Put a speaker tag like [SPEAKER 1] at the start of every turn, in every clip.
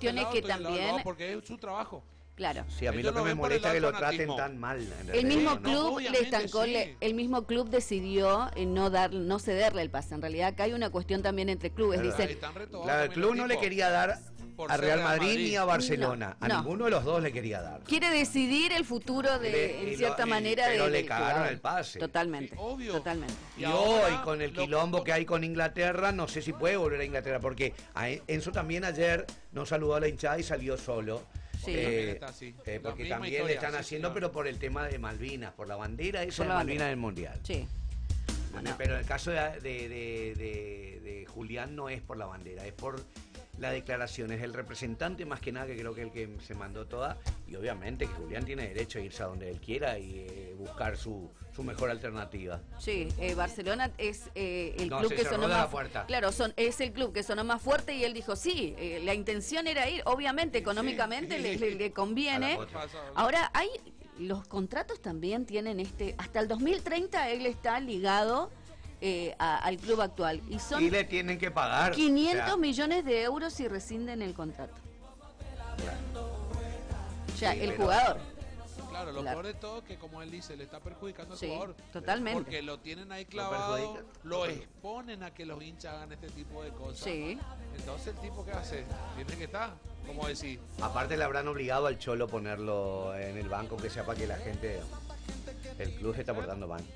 [SPEAKER 1] cuestión es que también...
[SPEAKER 2] porque es su trabajo.
[SPEAKER 1] Claro.
[SPEAKER 3] Sí, a mí lo que me molesta es que lo traten tan mal.
[SPEAKER 1] El mismo
[SPEAKER 2] No,
[SPEAKER 1] club le estancó,
[SPEAKER 2] sí.
[SPEAKER 1] el mismo club decidió no cederle el pase. En realidad acá hay una cuestión también entre clubes. Dicen,
[SPEAKER 3] Claro, el club no le quería dar a Real Madrid ni a Barcelona.
[SPEAKER 1] No,
[SPEAKER 3] a
[SPEAKER 1] no.
[SPEAKER 3] ninguno de los dos le quería dar.
[SPEAKER 1] quiere decidir el futuro de, en cierta manera,
[SPEAKER 3] pero le
[SPEAKER 1] del
[SPEAKER 3] cagaron
[SPEAKER 1] jugador.
[SPEAKER 3] el pase.
[SPEAKER 1] Totalmente.
[SPEAKER 2] Sí, obvio.
[SPEAKER 1] Totalmente.
[SPEAKER 3] Y hoy, con el quilombo que hay con Inglaterra, no sé si puede volver a Inglaterra, porque a Enzo también ayer no saludó a la hinchada y salió solo.
[SPEAKER 1] Sí.
[SPEAKER 3] Porque también le están haciendo, pero por el tema de Malvinas, por la bandera esa
[SPEAKER 1] Por
[SPEAKER 3] de
[SPEAKER 1] la
[SPEAKER 3] Malvinas
[SPEAKER 1] bandera.
[SPEAKER 3] del Mundial.
[SPEAKER 1] Sí. Bueno.
[SPEAKER 3] Pero en el caso de Julián no es por la bandera, es por la declaración, es el representante más que nada, que creo que el que se mandó toda, y obviamente que Julián tiene derecho a irse a donde él quiera y buscar su mejor alternativa.
[SPEAKER 1] Sí, Barcelona es el
[SPEAKER 3] No,
[SPEAKER 1] club
[SPEAKER 3] se
[SPEAKER 1] que
[SPEAKER 3] cerró
[SPEAKER 1] sonó
[SPEAKER 3] de
[SPEAKER 1] más
[SPEAKER 3] la puerta.
[SPEAKER 1] Claro, es el club que sonó más fuerte y él dijo sí, la intención era ir, obviamente económicamente le conviene.
[SPEAKER 3] A la otra.
[SPEAKER 1] Ahora hay los contratos también tienen hasta el 2030 él está ligado al club actual y son
[SPEAKER 3] Y le tienen que pagar
[SPEAKER 1] 500
[SPEAKER 3] o sea,
[SPEAKER 1] millones de euros si rescinden el contrato. O sea,
[SPEAKER 3] Sí,
[SPEAKER 1] el
[SPEAKER 3] pero-
[SPEAKER 1] jugador.
[SPEAKER 2] Claro, lo
[SPEAKER 1] Claro.
[SPEAKER 2] peor de todo es que, como él dice, le está perjudicando al
[SPEAKER 1] Sí,
[SPEAKER 2] jugador.
[SPEAKER 1] totalmente.
[SPEAKER 2] Porque lo tienen ahí clavado,
[SPEAKER 3] perjudica.
[SPEAKER 2] lo exponen a que los hinchas hagan este tipo de cosas.
[SPEAKER 1] Sí.
[SPEAKER 2] Entonces, ¿el tipo qué hace? Tiene que estar, como decir,
[SPEAKER 3] Aparte le habrán obligado al Cholo ponerlo en el banco, que sea para que la gente, el club se está portando mal.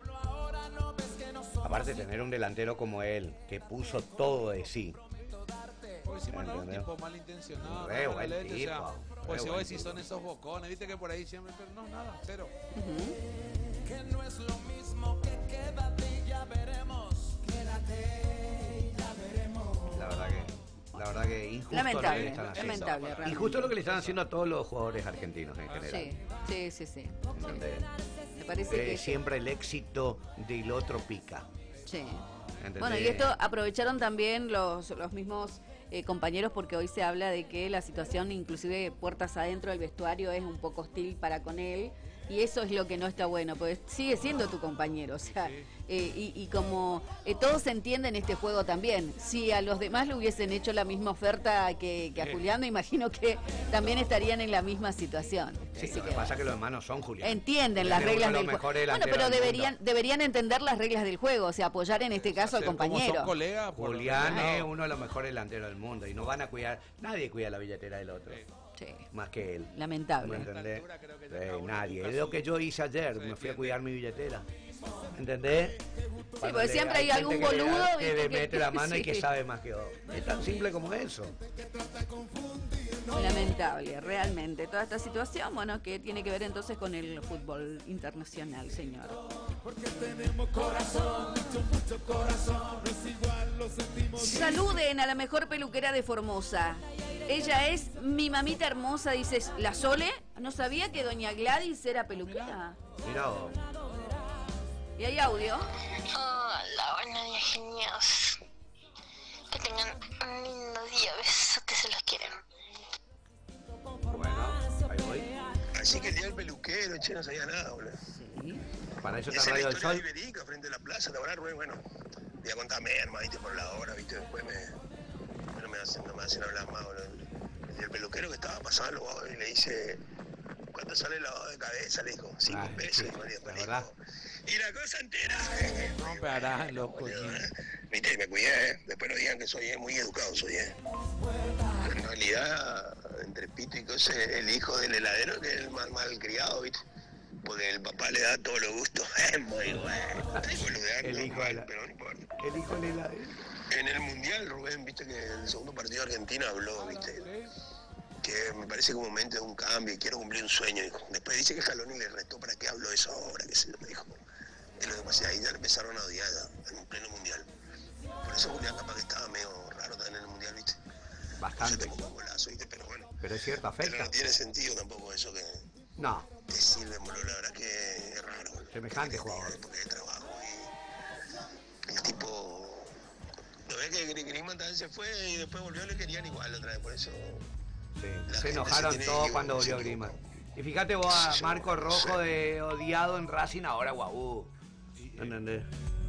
[SPEAKER 3] Aparte tener un delantero como él, que puso todo de sí.
[SPEAKER 2] por encima no es un
[SPEAKER 3] ¿Entendés?
[SPEAKER 2] tipo malintencionado.
[SPEAKER 3] Re
[SPEAKER 2] mala
[SPEAKER 3] buen
[SPEAKER 2] leche,
[SPEAKER 3] tipo,
[SPEAKER 2] o sea,
[SPEAKER 3] re
[SPEAKER 2] pues si
[SPEAKER 3] buen
[SPEAKER 2] vos decís
[SPEAKER 3] tipo.
[SPEAKER 2] son esos bocones, viste que por ahí siempre, pero no, nada, cero.
[SPEAKER 4] Que no es lo mismo que quédate y ya veremos. Quédate y ya veremos.
[SPEAKER 3] La verdad que injusto
[SPEAKER 1] Lamentable,
[SPEAKER 3] lo que le están haciendo.
[SPEAKER 1] lamentable, realmente.
[SPEAKER 3] Injusto lo que le están haciendo a todos los jugadores argentinos en general.
[SPEAKER 1] Sí.
[SPEAKER 3] ¿Entendés?
[SPEAKER 1] Me parece que
[SPEAKER 3] Siempre el éxito del otro pica.
[SPEAKER 1] sí.
[SPEAKER 3] ¿Entendés?
[SPEAKER 1] Bueno, y esto aprovecharon también los mismos compañeros, porque hoy se habla de que la situación, inclusive puertas adentro del vestuario, es un poco hostil para con él, y eso es lo que no está bueno, pues sigue siendo tu compañero, o sea, y como todos se entienden este juego también, si a los demás le hubiesen hecho la misma oferta que a Julián, me imagino que también estarían en la misma situación.
[SPEAKER 3] Sí,
[SPEAKER 1] Así
[SPEAKER 3] lo que pasa es que los hermanos son Julián.
[SPEAKER 1] entienden
[SPEAKER 3] Julián
[SPEAKER 1] las
[SPEAKER 3] es
[SPEAKER 1] reglas
[SPEAKER 3] uno de
[SPEAKER 1] del
[SPEAKER 3] los
[SPEAKER 1] juego.
[SPEAKER 3] mejores
[SPEAKER 1] Bueno,
[SPEAKER 3] delanteros
[SPEAKER 1] pero
[SPEAKER 3] del mundo.
[SPEAKER 1] deberían entender las reglas del juego, o sea, apoyar en este caso al
[SPEAKER 2] Como
[SPEAKER 1] compañero.
[SPEAKER 2] son colegas, por lo
[SPEAKER 3] Julián
[SPEAKER 2] menos.
[SPEAKER 3] es uno de los mejores delanteros del mundo y no van a cuidar, nadie cuida la billetera del otro,
[SPEAKER 1] Sí,
[SPEAKER 3] más que él.
[SPEAKER 1] lamentable.
[SPEAKER 3] ¿Me
[SPEAKER 2] A esta
[SPEAKER 3] entendés?
[SPEAKER 2] altura creo que ya cada uno
[SPEAKER 3] Nadie.
[SPEAKER 2] busca
[SPEAKER 3] Es lo
[SPEAKER 2] su-
[SPEAKER 3] que yo hice ayer,
[SPEAKER 2] se
[SPEAKER 3] me fui a
[SPEAKER 2] defiende.
[SPEAKER 3] cuidar mi billetera. ¿Entendés?
[SPEAKER 1] porque siempre hay algún boludo,
[SPEAKER 3] que
[SPEAKER 1] viste,
[SPEAKER 3] le
[SPEAKER 1] que-
[SPEAKER 3] mete la mano y que
[SPEAKER 1] sí.
[SPEAKER 3] sabe más que vos. Es tan simple como eso.
[SPEAKER 1] Lamentable, realmente. Toda esta situación, bueno, que tiene que ver entonces con el fútbol internacional, señor.
[SPEAKER 4] Porque tenemos corazón, mucho corazón. No es igual, lo sentimos.
[SPEAKER 1] Saluden a la mejor peluquera de Formosa. Ella es mi mamita hermosa, dices, ¿la Sole? No sabía que doña Gladys era peluquera.
[SPEAKER 3] Mirá vos.
[SPEAKER 1] Y hay audio.
[SPEAKER 5] Hola, buenos días, genios. Que tengan un lindo día, besos, que se los quieren.
[SPEAKER 3] Bueno, ahí voy.
[SPEAKER 6] Así que el día del peluquero, che, no sabía nada, boludo.
[SPEAKER 1] Sí.
[SPEAKER 3] Para eso
[SPEAKER 6] Esa
[SPEAKER 3] está
[SPEAKER 6] es la
[SPEAKER 3] Radio del
[SPEAKER 6] historia
[SPEAKER 3] Sol.
[SPEAKER 6] de Iberica, frente a la plaza, de verdad, Rubén, bueno. Voy a contar merma, viste, por la hora, viste, después no me hacen hablar más, boludo. El día del peluquero que estaba pasando, boludo, y le dice, ¿cuánto sale el lavado de cabeza? Le dijo, 5
[SPEAKER 3] Ah,
[SPEAKER 6] pesos,
[SPEAKER 3] sí,
[SPEAKER 6] y después
[SPEAKER 3] la
[SPEAKER 6] le
[SPEAKER 3] verdad.
[SPEAKER 6] dijo, y la cosa entera.
[SPEAKER 2] No, pero hará, loco.
[SPEAKER 6] Boludo, viste, me cuidé, después no digan que soy muy educado, soy, En realidad, entre pito y cosas, el hijo del heladero que es el mal criado, ¿viste? Porque el papá le da todos los gustos. Es muy bueno. Estoy boludeando,
[SPEAKER 3] El hijo de la-
[SPEAKER 6] pero no importa.
[SPEAKER 3] El hijo de la...
[SPEAKER 6] En el Mundial, Rubén, viste que el segundo partido de Argentina habló, viste, que me parece que un momento de un cambio y quiero cumplir un sueño, dijo. Después dice que Scaloni le retó para qué habló eso ahora, que se lo dijo. Y lo demás, ahí ya le empezaron a odiar en un pleno Mundial. Por eso Julián capaz que estaba medio raro también en el Mundial, viste. Se
[SPEAKER 3] Bastante.
[SPEAKER 6] tomó un golazo, viste, pero bueno.
[SPEAKER 3] Pero es cierto,
[SPEAKER 6] Pero
[SPEAKER 3] afecta.
[SPEAKER 6] no tiene sentido tampoco eso que
[SPEAKER 3] No,
[SPEAKER 6] te sirve, boludo. La verdad que es raro, boludo.
[SPEAKER 3] Semejante
[SPEAKER 6] Porque
[SPEAKER 3] jugador.
[SPEAKER 6] Porque de trabajo y el tipo... Lo ve que Griezmann también se fue y después volvió, le querían igual otra vez, por eso...
[SPEAKER 3] sí.
[SPEAKER 6] La
[SPEAKER 3] Se
[SPEAKER 6] gente
[SPEAKER 3] enojaron
[SPEAKER 6] se tiene
[SPEAKER 3] todos
[SPEAKER 6] que
[SPEAKER 3] cuando volvió
[SPEAKER 6] equivocar.
[SPEAKER 3] Griezmann. Y fíjate vos a Marco Rojo de odiado en Racing, ahora guau. ¿Entendés?